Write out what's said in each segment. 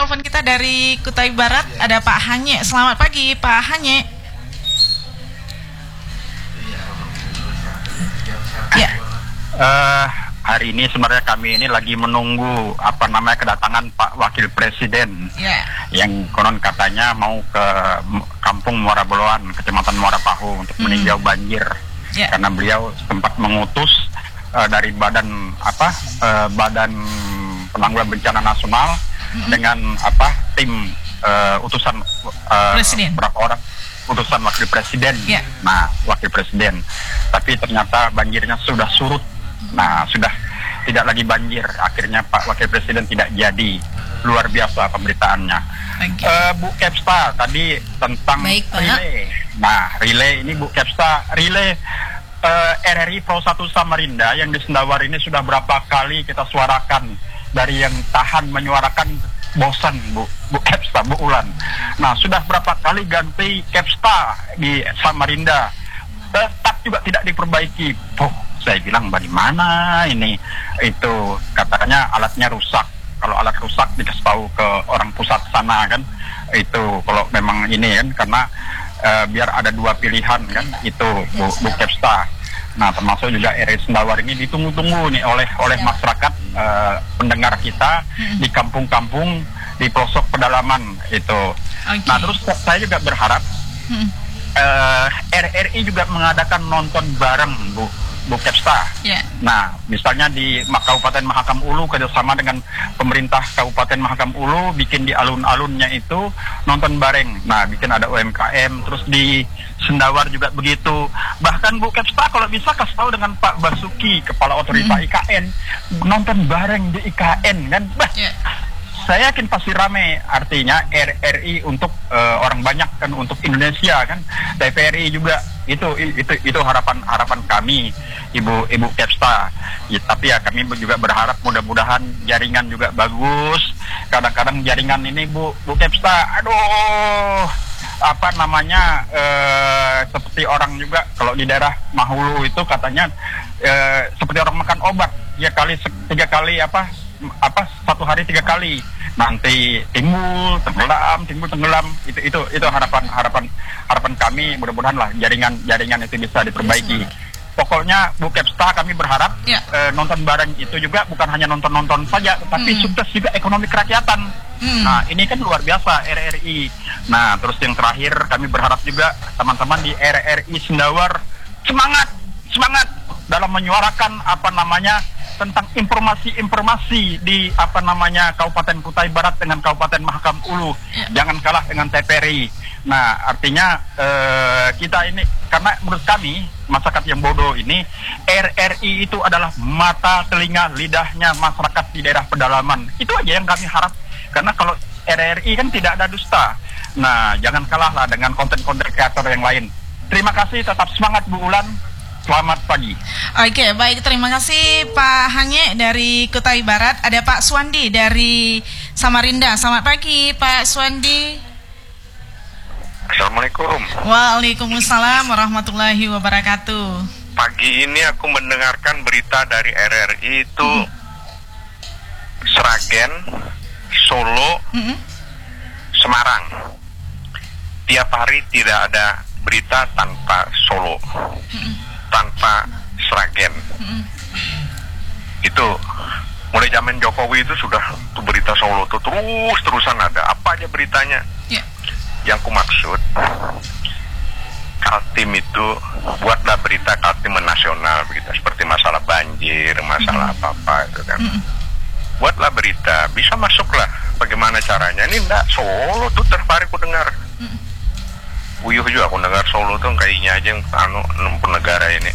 penelpon kita dari Kutai Barat, ada Pak Hanye. Selamat pagi Pak Hanye. Ya. Hari ini sebenarnya kami ini lagi menunggu kedatangan Pak Wakil Presiden, yang konon katanya mau ke Kampung Muara Beloan, Kecamatan Muara Pahu untuk meninjau banjir, karena beliau sempat mengutus dari badan penanggulangan bencana nasional dengan tim utusan berapa orang utusan Wakil Presiden. Nah, Wakil Presiden, tapi ternyata banjirnya sudah surut. Nah, sudah tidak lagi banjir. Akhirnya Pak Wakil Presiden tidak jadi. Luar biasa pemberitaannya. Bu Kepsta tadi tentang relay. Nah, relay ini Bu Kepsta, relay RRI Pro 1 Samarinda yang di Sendawar ini sudah berapa kali kita suarakan. Dari yang tahan menyuarakan bosan, Bu Kepsta, Bu Ulan. Nah, sudah berapa kali ganti Kepsta di Samarinda, tetap juga tidak diperbaiki. Saya bilang bagaimana ini? Itu katanya alatnya rusak. Kalau alat rusak dikasih tahu ke orang pusat sana kan. Itu kalau memang ini kan, karena biar ada dua pilihan kan. Itu Bu Kepsta. Nah, termasuk juga RRI Sendawar ini ditunggu-tunggu nih oleh masyarakat pendengar kita di kampung-kampung di pelosok pedalaman itu. Nah, terus saya juga berharap RRI juga mengadakan nonton bareng Bu Kepsta. Nah, misalnya di Kabupaten Mahakam Ulu kerjasama dengan pemerintah Kabupaten Mahakam Ulu bikin di alun-alunnya itu nonton bareng. Nah, bikin ada UMKM, terus di Sendawar juga begitu. Bahkan Bu Kepsta kalau bisa kasih tahu dengan Pak Basuki, Kepala Otorita IKN, nonton bareng di IKN kan. Saya yakin pasti rame. Artinya RRI untuk orang banyak kan, untuk Indonesia kan. TVRI juga itu harapan kami, Ibu Kepsta. Tapi ya kami juga berharap mudah-mudahan jaringan juga bagus. Kadang-kadang jaringan ini Bu Kepsta, seperti orang juga kalau di daerah Mahulu itu katanya seperti orang makan obat, tiga kali satu hari 3 kali, nanti timbul tenggelam. Itu harapan kami. Mudah-mudahan lah jaringan itu bisa diperbaiki. Pokoknya Bu Kepsta, kami berharap nonton bareng itu juga bukan hanya nonton saja, tetapi sukses juga ekonomi kerakyatan. Nah, ini kan luar biasa RRI. Nah, terus yang terakhir kami berharap juga teman-teman di RRI Sendawar semangat dalam menyuarakan tentang informasi di Kabupaten Kutai Barat dengan Kabupaten Mahakam Ulu. Jangan kalah dengan TVRI. Nah, artinya kita ini, karena menurut kami masyarakat yang bodoh ini, RRI itu adalah mata, telinga, lidahnya masyarakat di daerah pedalaman. Itu aja yang kami harap. Karena kalau RRI kan tidak ada dusta. Nah, jangan kalahlah dengan konten-konten kreator yang lain. Terima kasih, tetap semangat Bu Ulan. Selamat pagi. Oke, baik, terima kasih Pak Hanye dari Kutai Barat. Ada Pak Swandi dari Samarinda. Selamat pagi Pak Swandi. Assalamualaikum. Waalaikumsalam warahmatullahi wabarakatuh. Pagi ini aku mendengarkan berita dari RRI itu Sragen, Solo, Semarang. Tiap hari tidak ada berita tanpa Solo, tanpa Sragen. Itu mulai zaman Jokowi itu sudah tuh berita Solo tuh terus-terusan ada. Apa aja beritanya? Yang ku maksud, Kaltim itu buatlah berita Kaltim nasional begitu, seperti masalah banjir, masalah apa-apa itu kan. Buatlah berita, bisa masuklah. Bagaimana caranya? Ini enggak, Solo tuh tertarik ku dengar. Uyuh juga aku dengar Solo tuh kayaknya aja yang negara ini.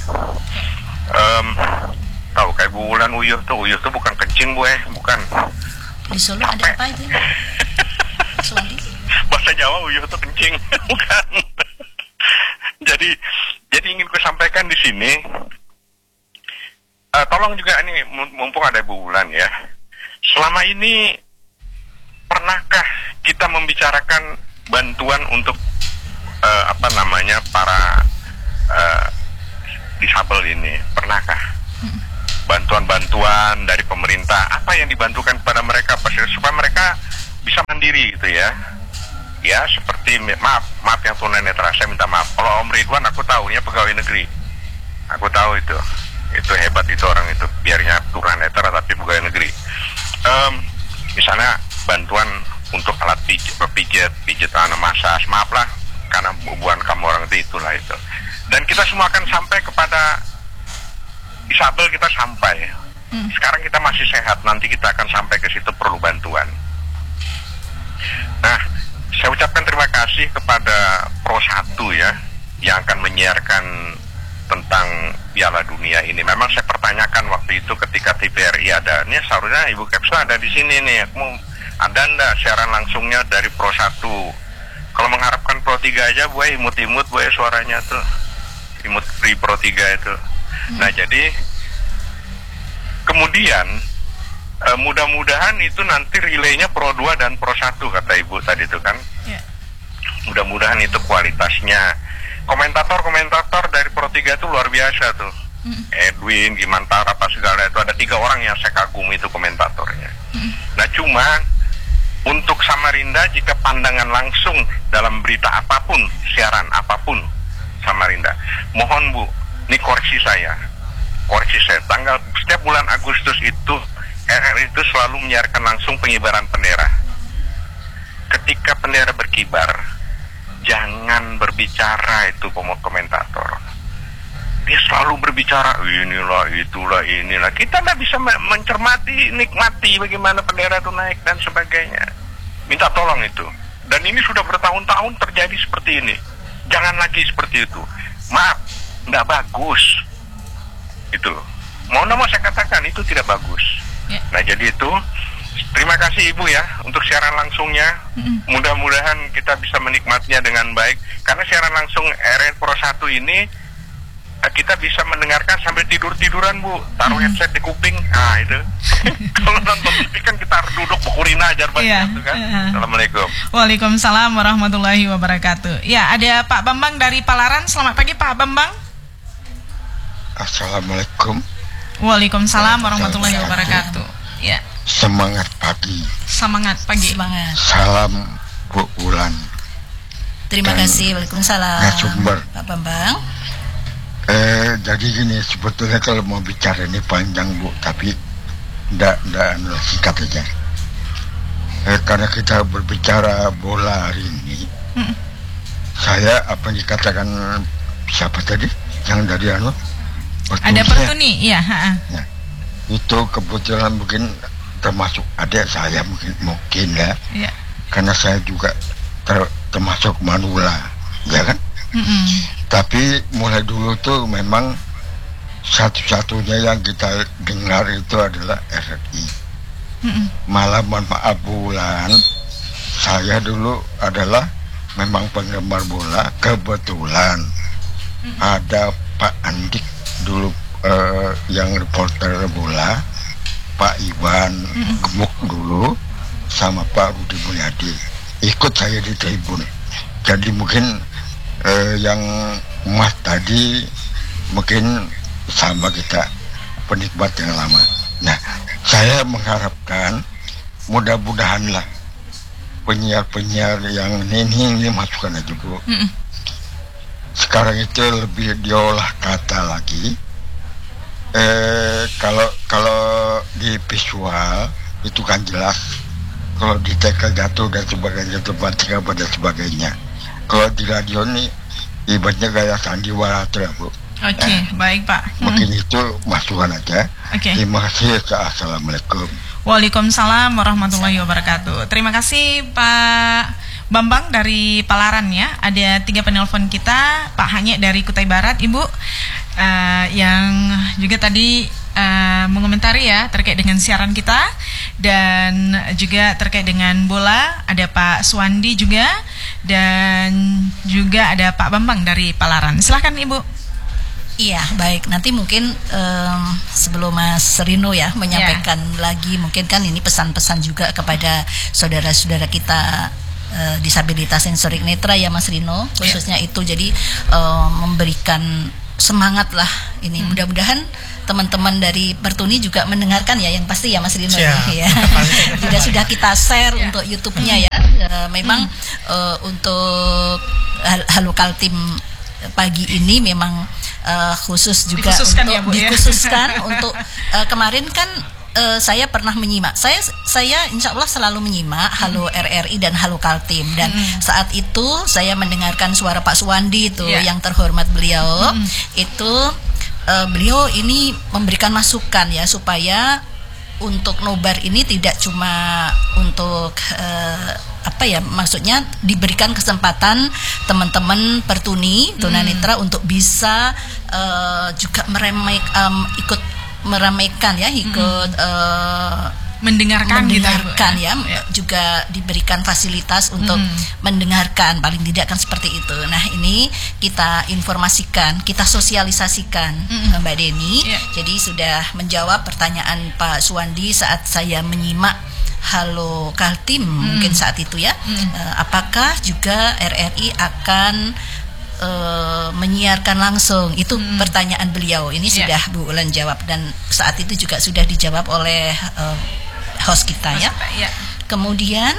Tahu kayak bulan Uyuh tuh bukan kencing bukan. Di Solo ada apa itu? Bahasa Jawa Uyuh tuh kencing, bukan. Jadi ingin ku sampaikan di sini, tolong juga ini mumpung ada Bu Ulan ya. Selama ini pernahkah kita membicarakan bantuan untuk para disabel ini? Pernahkah? Bantuan-bantuan dari pemerintah, apa yang dibantukan kepada mereka supaya mereka bisa mandiri gitu ya. Ya seperti maaf yang tunanetra, saya minta maaf. Kalau Om Ridwan aku tahunya pegawai negeri, aku tahu itu hebat itu orang itu, biarnya tunanetra tapi pegawai negeri. Misalnya bantuan untuk alat pijat massage, maaf lah karena bukan kamu orang itulah itu. Dan kita semua akan sampai kepada disabel, kita sampai. Sekarang kita masih sehat, nanti kita akan sampai ke situ perlu bantuan. Nah, saya ucapkan terima kasih kepada Pro 1 ya, yang akan menyiarkan tentang Piala Dunia ini. Memang saya pertanyakan waktu itu ketika TVRI ada, ini seharusnya Ibu Kepsa ada di sini nih, ada enggak siaran langsungnya dari Pro 1? Kalau mengharapkan Pro 3 aja, Bu, imut-imut Bu suaranya tuh, imut free Pro 3 itu. Nah jadi kemudian mudah-mudahan itu nanti relaynya Pro 2 dan Pro 1 kata Ibu tadi itu kan. Yeah. Mudah-mudahan itu kualitasnya. Komentator dari Pro 3 itu luar biasa tuh. Edwin, Gimantara, apa segala itu, ada 3 orang yang saya kagumi itu komentatornya. Nah cuma untuk Samarinda, jika pandangan langsung dalam berita apapun, siaran apapun Samarinda, mohon Bu, ini koreksi saya, setiap bulan Agustus itu RRI itu selalu menyiarkan langsung pengibaran bendera. Ketika bendera berkibar, jangan berbicara itu komentator. Dia selalu berbicara inilah, itulah, inilah. Kita tidak bisa mencermati, nikmati bagaimana bendera itu naik dan sebagainya. Minta tolong itu. Dan ini sudah bertahun-tahun terjadi seperti ini. Jangan lagi seperti itu. Maaf, tidak bagus. Itu. Mau saya katakan itu tidak bagus. Yeah. Nah jadi itu, terima kasih Ibu ya untuk siaran langsungnya. Mudah-mudahan kita bisa menikmatinya dengan baik. Karena siaran langsung RRI Pro 1 ini kita bisa mendengarkan sambil tidur-tiduran Bu, taruh headset di kuping, itu. Kalau nonton TV kan kita harus duduk bukurina ajar banget itu kan. Assalamualaikum. Waalaikumsalam warahmatullahi wabarakatuh. Ya, ada Pak Bambang dari Palaran. Selamat pagi Pak Bambang. Assalamualaikum. Waalaikumsalam warahmatullahi wabarakatuh. Ya. Semangat pagi. Semangat pagi. Semangat. Salam Bu Ulan. Terima kasih. Waalaikumsalam. Sumber. Pak Bambang. Jadi gini, sebetulnya kalau mau bicara ini panjang Bu, tapi tidak singkat aja. Karena kita berbicara bola hari ini, saya apa yang dikatakan siapa tadi? Yang dari ada Pertuni, iya. Nah, itu kebetulan mungkin termasuk adik saya mungkin ya. Yeah. Karena saya juga termasuk manula, ya kan? Tapi mulai dulu tuh memang satu-satunya yang kita dengar itu adalah RRI. Malah maaf bulan, saya dulu adalah memang penggemar bola. Kebetulan ada Pak Andik dulu yang reporter bola, Pak Iwan Gemuk dulu, sama Pak Rudi Mulyadi. Ikut saya di tribun. Jadi mungkin yang Mas tadi mungkin sama kita penikmat yang lama. Nah, saya mengharapkan mudah-mudahanlah penyiar-penyiar yang ini masukkan aja Bu. Sekarang itu lebih diolah kata lagi. Kalau di visual itu kan jelas. Kalau di tackle jatuh dan sebagainya, terbanting pada sebagainya. Kalau di radio ini ibaratnya kayak sandiwara ya Bu. Oke, baik Pak. Mungkin itu masukan aja. Terima kasih. Assalamualaikum. Waalaikumsalam warahmatullahi wabarakatuh. Terima kasih Pak Bambang dari Palaran ya. Ada 3 penelpon kita, Pak Hanye dari Kutai Barat, Ibu yang juga tadi mengomentari ya terkait dengan siaran kita, dan juga terkait dengan bola ada Pak Suwandi juga, dan juga ada Pak Bambang dari Palaran. Silahkan Ibu. Iya, baik. Nanti mungkin sebelum Mas Rino ya menyampaikan lagi, mungkin kan ini pesan-pesan juga kepada saudara-saudara kita disabilitas sensorik netra ya Mas Rino, khususnya itu. Jadi memberikan semangat lah ini. Mudah-mudahan teman-teman dari Pertuni juga mendengarkan ya, yang pasti ya Mas Rino ya. Sudah kita share untuk YouTube-nya ya. Memang untuk Halo Kaltim pagi ini memang khusus juga dikhususkan untuk ya, dikhususkan untuk kemarin kan saya pernah menyimak. Saya insya Allah selalu menyimak Halo RRI dan Halo Kaltim, dan saat itu saya mendengarkan suara Pak Suwandi itu yang terhormat beliau itu. Beliau ini memberikan masukan ya supaya untuk nobar ini tidak cuma untuk maksudnya diberikan kesempatan teman-teman Pertuni tunanetra untuk bisa juga ikut meramaikan ya, ikut mendengarkan gitu, ya. Juga diberikan fasilitas untuk mendengarkan, paling tidak kan seperti itu. Nah, ini kita informasikan, kita sosialisasikan Mbak Deni. Jadi sudah menjawab pertanyaan Pak Suwandi saat saya menyimak Halo Kaltim mungkin saat itu ya. Apakah juga RRI akan menyiarkan langsung, itu pertanyaan beliau. Ini sudah Bu Ulan jawab, dan saat itu juga sudah dijawab oleh host kita ya. Kemudian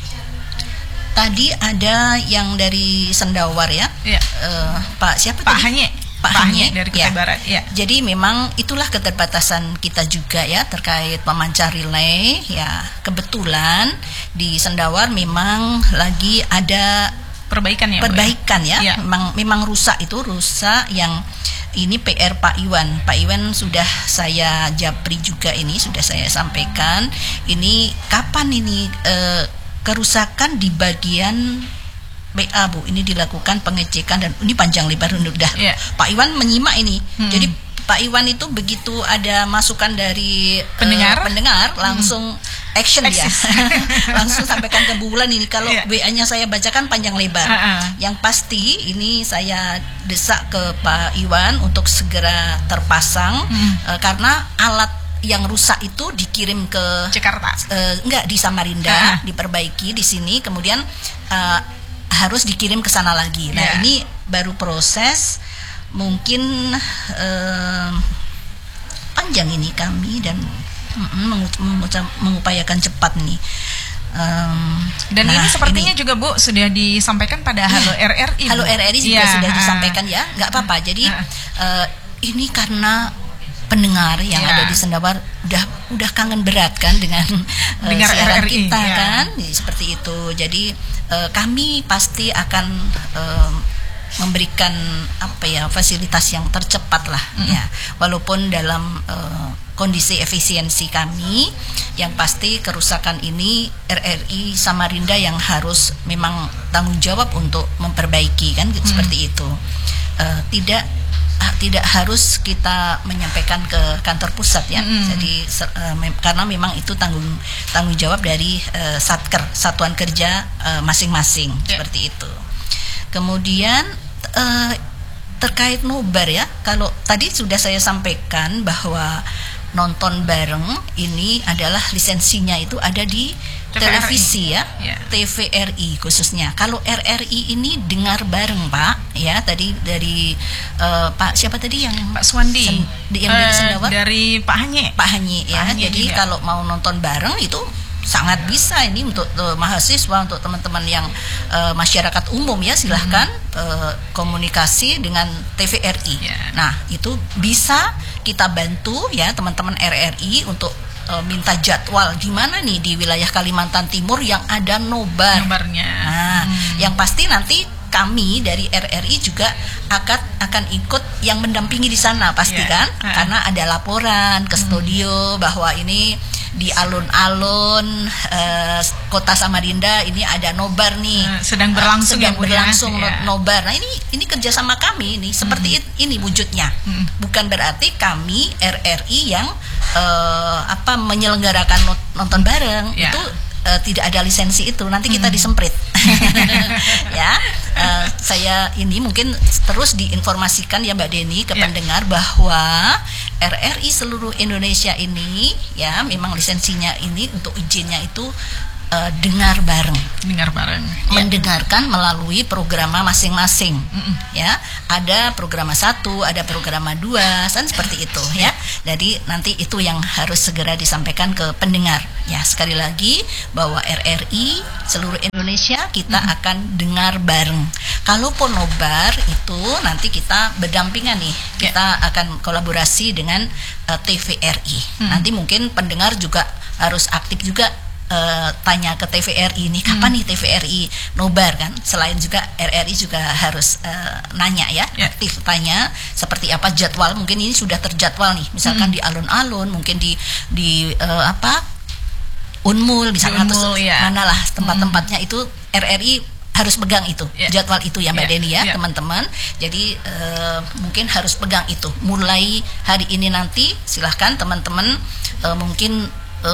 tadi ada yang dari Sendawar ya, Pak siapa Pak tadi? Hanye. Pak Hanye dari Kutai Barat ya. Jadi memang itulah keterbatasan kita juga ya terkait pemancar relay ya. Kebetulan di Sendawar memang lagi ada perbaikan ya. Memang rusak yang ini PR Pak Iwan. Pak Iwan sudah saya japri juga, ini sudah saya sampaikan. Ini kapan ini kerusakan di bagian BA Bu, ini dilakukan pengecekan dan ini panjang lebar udah. Pak Iwan menyimak ini. Jadi Pak Iwan itu begitu ada masukan dari pendengar langsung action ya. Langsung sampaikan ke bulan ini. Kalau WA-nya saya bacakan panjang lebar. Yang pasti ini saya desak ke Pak Iwan untuk segera terpasang karena alat yang rusak itu dikirim ke Jakarta. Enggak, di Samarinda, diperbaiki di sini, kemudian harus dikirim ke sana lagi. Nah, ini baru proses, mungkin panjang ini kami dan mengupayakan cepat nih. Dan ini sepertinya ini juga Bu sudah disampaikan pada Halo RRI. Halo RRI juga sudah disampaikan ya, nggak apa-apa. Jadi ini karena pendengar yang ada di Sendawar udah kangen berat kan dengan siaran RRI, kita kan, seperti itu. Jadi kami pasti akan memberikan fasilitas yang tercepat lah ya, walaupun dalam kondisi efisiensi kami, yang pasti kerusakan ini RRI Samarinda yang harus memang tanggung jawab untuk memperbaiki kan, seperti itu. Tidak harus kita menyampaikan ke kantor pusat ya. Jadi karena memang itu tanggung jawab dari Satker, satuan kerja masing-masing, seperti itu. Kemudian terkait nobar ya, kalau tadi sudah saya sampaikan bahwa nonton bareng ini adalah lisensinya itu ada di televisi ya, TVRI khususnya. Kalau RRI ini dengar bareng Pak ya, tadi dari Pak siapa tadi yang Pak Suwandi yang dari Sendawar, dari Pak Hanye ya. Jadi juga, kalau mau nonton bareng itu sangat bisa ini untuk mahasiswa, untuk teman-teman yang masyarakat umum ya, silahkan komunikasi dengan TVRI. Nah, itu bisa kita bantu ya teman-teman RRI untuk minta jadwal di mana nih di wilayah Kalimantan Timur yang ada nobarnya. Nah, yang pasti nanti kami dari RRI juga akan ikut yang mendampingi di sana pasti kan, karena ada laporan ke studio bahwa ini di alun-alun kota Samarinda ini ada nobar nih, sedang berlangsung nobar. Nah, ini kerjasama kami ini seperti ini wujudnya. Bukan berarti kami RRI yang menyelenggarakan nonton bareng itu tidak ada lisensi itu, nanti kita disemprit. Ya, saya ini mungkin terus diinformasikan ya Mbak Deni ke pendengar bahwa RRI seluruh Indonesia ini ya memang lisensinya ini untuk izinnya itu dengar bareng. Mendengarkan melalui program masing-masing. Ya, ada program 1, ada program 2, kan seperti itu ya. Jadi nanti itu yang harus segera disampaikan ke pendengar. Ya, sekali lagi bahwa RRI seluruh Indonesia kita akan dengar bareng. Kalaupun nobar itu nanti kita berdampingan nih. Kita akan kolaborasi dengan TVRI. Nanti mungkin pendengar juga harus aktif juga tanya ke TVRI ini kapan nih TVRI nobar kan, selain juga RRI juga harus nanya ya, aktif tanya seperti apa jadwal, mungkin ini sudah terjadwal nih misalkan di alun-alun, mungkin di Unmul misalkan, atau manalah tempat-tempatnya itu RRI harus pegang itu jadwal itu ya Mbak Deni ya, teman-teman. Jadi mungkin harus pegang itu mulai hari ini. Nanti silahkan teman-teman mungkin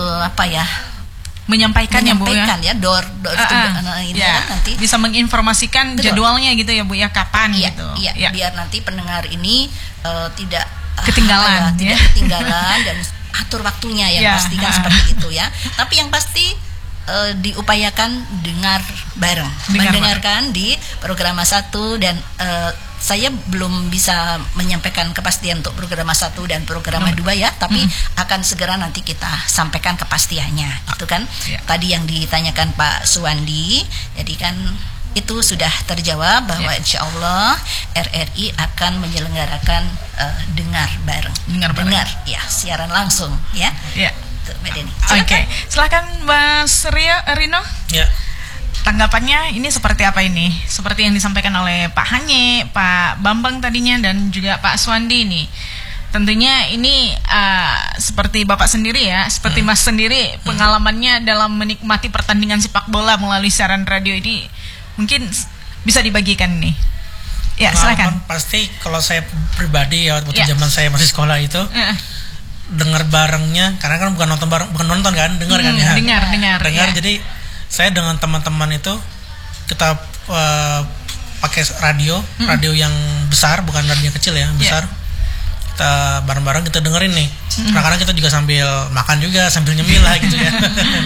menyampaikan ya Bu ya, door ini kan nanti bisa menginformasikan jadwalnya gitu ya Bu ya, kapan gitu. Iya, biar nanti pendengar ini tidak ketinggalan dan atur waktunya yang pasti kan seperti itu ya. Tapi yang pasti diupayakan dengar bareng, mendengarkan di program 1 dan saya belum bisa menyampaikan kepastian untuk program 1 dan program 2 ya, tapi akan segera nanti kita sampaikan kepastiannya. Itu kan tadi yang ditanyakan Pak Suwandi. Jadi kan itu sudah terjawab bahwa insya Allah RRI akan menyelenggarakan dengar bareng. Dengar ya, siaran langsung ya. Mbak Deni. Oke. Silakan Mas Rino. Ya. Tanggapannya ini seperti apa ini? Seperti yang disampaikan oleh Pak Hanye, Pak Bambang tadinya, dan juga Pak Suwandi ini. Tentunya ini seperti Bapak sendiri ya, seperti Mas sendiri, pengalamannya dalam menikmati pertandingan sepak bola melalui siaran radio ini mungkin bisa dibagikan nih. Ya, silakan. Pasti kalau saya pribadi ya waktu zaman saya masih sekolah itu dengar barengnya, karena kan bukan nonton bareng, bukan nonton kan, dengar kan ya. Dengar. Jadi saya dengan teman-teman itu kita pakai radio yang besar, bukan radio yang kecil ya, besar. Kita bareng-bareng kita dengerin nih. Karena kita juga sambil makan juga, sambil nyemil lah gitu ya.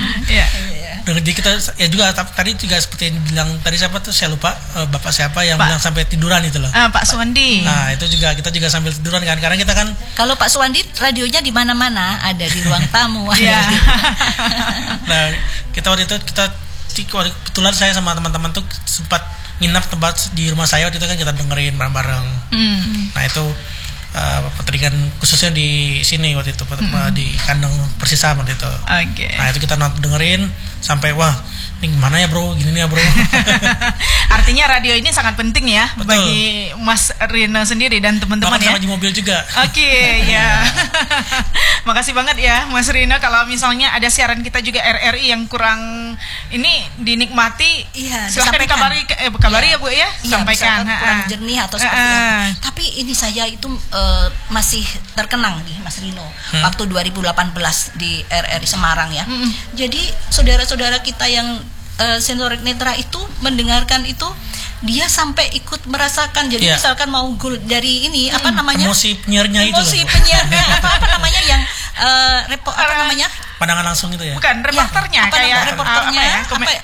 Jadi kita ya juga tadi juga seperti yang bilang tadi, siapa tuh saya lupa, bapak siapa yang bilang sampai tiduran itu loh. Pak Suwandi. Nah, itu juga kita juga sambil tiduran kan, karena kita kan kalau Pak Suwandi radionya di mana-mana, ada di ruang tamu. Nah, kita waktu itu kebetulan saya sama teman-teman tuh sempat nginap tempat di rumah saya waktu itu kan, kita dengerin bareng-bareng. Nah, itu pertandingan khususnya di sini waktu itu di kandang Persisa waktu itu. Nah, itu kita dengerin sampai wah, ini gimana ya bro, gini ya bro. Artinya radio ini sangat penting ya. Betul. Bagi Mas Rino sendiri dan teman-teman ya. Sama di mobil juga. Ya. Makasih banget ya Mas Rino. Kalau misalnya ada siaran kita juga RRI yang kurang ini dinikmati, silahkan kabari ya Bu ya, sampaikan. Kurang jernih atau seperti apa. Tapi ini saya itu masih terkenang nih Mas Rino, waktu 2018 di RRI Semarang ya. Jadi saudara-saudara kita yang sensorik netra itu mendengarkan itu, dia sampai ikut merasakan. Jadi misalkan mau gol dari ini apa namanya, emosi penyiarnya apa namanya yang pandangan langsung itu ya, bukan reporternya, kayak reporternya,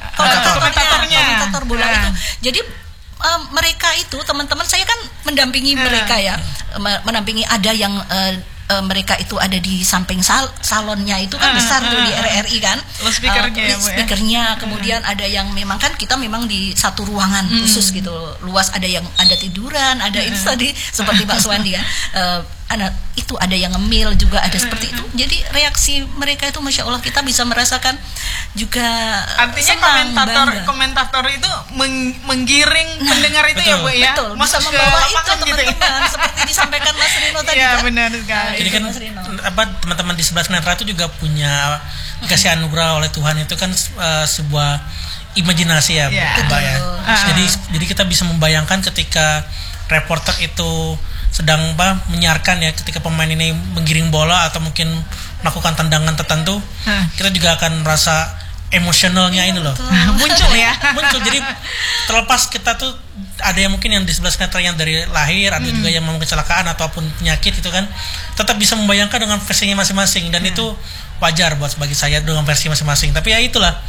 komentator bola itu. Jadi mereka itu teman-teman saya kan mendampingi mereka ya, mendampingi, ada yang mereka itu ada di samping salonnya itu kan besar tuh di RRI kan, speakernya kemudian ada yang memang kan kita memang di satu ruangan khusus gitu luas, ada yang ada tiduran, ada ini tadi seperti Pak Suwandi kan, itu ada yang ngemil juga, ada seperti itu. Jadi reaksi mereka itu Masya Allah, kita bisa merasakan juga. Artinya komentator itu menggiring pendengar itu ya Bu ya, betul, bisa membawa itu teman-teman seperti disampaikan Mas Rino tadi kan. Benar sekali. Jadi kan teman-teman di 11 Netra itu juga punya dikasih anugerah oleh Tuhan itu kan sebuah imajinasi ya Mbak ya. Jadi kita bisa membayangkan ketika reporter itu sedang menyiarkan ya, ketika pemain ini menggiring bola atau mungkin melakukan tendangan tertentu, kita juga akan merasa emosionalnya ini loh. Muncul ya. Jadi terlepas kita tuh ada yang mungkin yang di 11 Netra yang dari lahir, ada juga yang memang kecelakaan ataupun penyakit itu kan, tetap bisa membayangkan dengan versinya masing-masing, dan itu wajar bagi saya dengan versi masing-masing. Tapi ya itulah,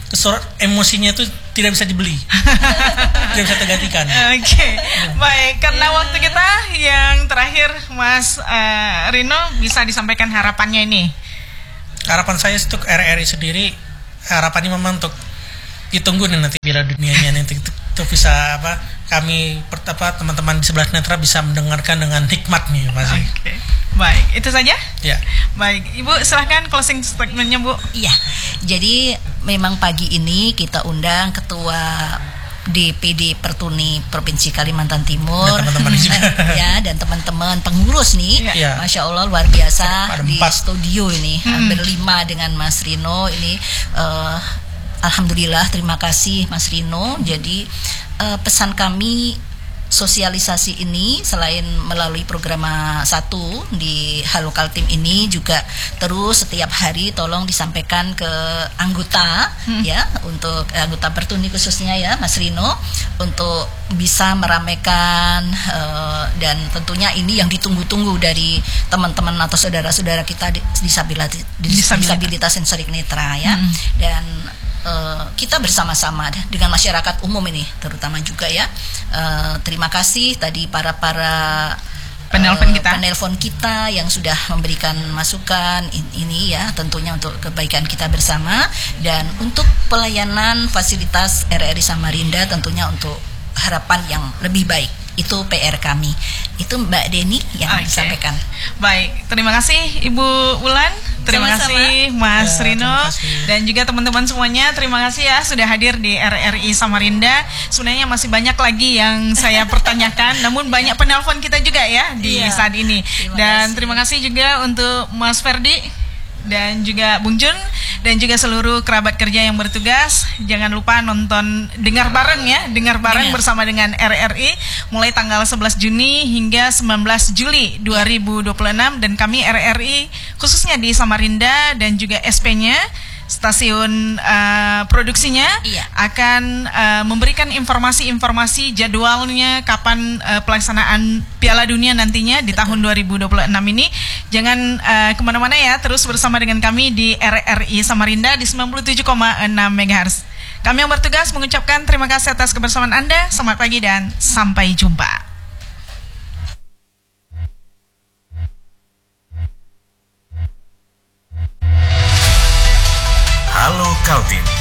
emosinya itu tidak bisa dibeli. Tidak bisa tergantikan. Oke. Baik, karena waktu kita yang terakhir, Mas Rino, bisa disampaikan harapannya ini. Harapan saya untuk RRI sendiri, harapannya memang untuk ditunggu nih nanti Piala Dunianya nanti itu bisa kami teman-teman di 11 Netra bisa mendengarkan dengan hikmat nih pasti. Oke. Baik, itu saja? Ya. Baik, Ibu silahkan closing statement-nya, Bu. Iya. Jadi memang pagi ini kita undang Ketua DPD Pertuni Provinsi Kalimantan Timur dan teman-teman juga. Ya, dan teman-teman pengurus nih. Ya. Masya Allah luar biasa di studio ini berlima dengan Mas Rino ini. Alhamdulillah, terima kasih Mas Rino. Jadi pesan kami sosialisasi ini selain melalui program 1 di Halo Kaltim ini juga terus setiap hari tolong disampaikan ke anggota ya, untuk anggota Pertuni khususnya ya Mas Rino, untuk bisa meramaikan dan tentunya ini yang ditunggu-tunggu dari teman-teman atau saudara-saudara kita disabilitas sensorik netra ya. Dan kita bersama-sama dengan masyarakat umum ini terutama juga ya. Terima kasih tadi para penelpon kita yang sudah memberikan masukan ini ya, tentunya untuk kebaikan kita bersama dan untuk pelayanan fasilitas RRI Samarinda tentunya untuk harapan yang lebih baik. Itu PR kami. Itu Mbak Deni yang disampaikan. Baik, terima kasih Ibu Ulan. Terima kasih Mas Rino dan juga teman-teman semuanya. Terima kasih ya sudah hadir di RRI Samarinda. Sebenarnya masih banyak lagi yang saya pertanyakan, namun banyak penelpon kita juga ya di saat ini. Terima kasih juga untuk Mas Ferdi dan juga Bung Jun dan juga seluruh kerabat kerja yang bertugas. Jangan lupa dengar bareng bersama dengan RRI mulai tanggal 11 Juni hingga 19 Juli 2026 dan kami RRI khususnya di Samarinda dan juga SP-nya stasiun produksinya akan memberikan informasi-informasi jadwalnya kapan pelaksanaan Piala Dunia nantinya di tahun 2026 ini. Jangan kemana-mana ya, terus bersama dengan kami di RRI Samarinda di 97,6 MHz. Kami yang bertugas mengucapkan terima kasih atas kebersamaan Anda. Selamat pagi dan sampai jumpa. Halo Kaltim.